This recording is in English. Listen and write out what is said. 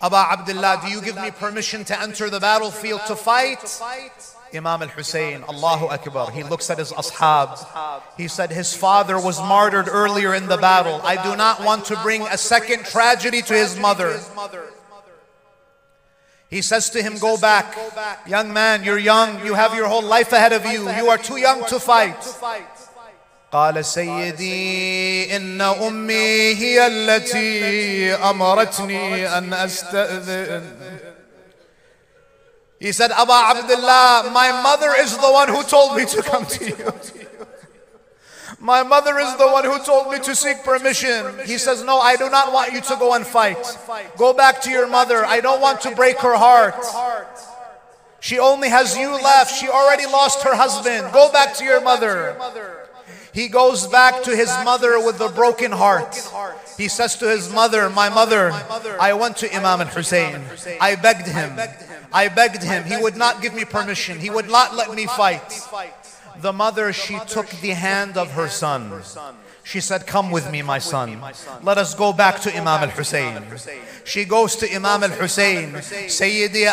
Aba Abdullah, do you give me permission to enter the battlefield to fight? Imam al-Hussein, Allahu Akbar, he looks at his ashab. He said, his father was martyred earlier in the battle. I do not want to bring a second tragedy to his mother. He says to him, go back. Young man, you're young. You have your whole life ahead of you. You are too young to fight. قال سيدي إن أمي هي التي أمرتني أن أستأذن. He said, Aba Abdullah, my mother is the one who told me to come to you. My mother is the one who told me to seek permission. He says, no, I do not want you to go and fight. Go back to your mother. I don't want to break her heart. She only has you left. She already lost her husband. Go back to your mother. He goes back to his mother with a broken heart. He says to his mother, my mother, I went to Imam al-Hussein. I begged him. I begged him. He would not give me permission. He would not let me fight. The mother, she took the hand of her son. She said, come with me, my son. Let us go back to Imam al-Hussein. She goes to Imam al-Hussein. Sayyidi,